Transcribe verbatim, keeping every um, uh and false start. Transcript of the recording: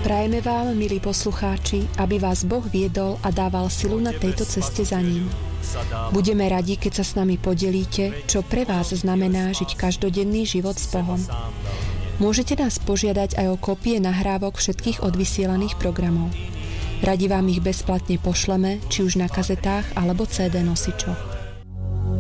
Prajeme vám, milí poslucháči, aby vás Boh viedol a dával silu na tejto ceste za ním. Budeme radi, keď sa s nami podelíte, čo pre vás znamená žiť každodenný život s Bohom. Môžete nás požiadať aj o kópie nahrávok všetkých odvysielaných programov. Radi vám ich bezplatne pošleme, či už na kazetách alebo cé dé nosičoch.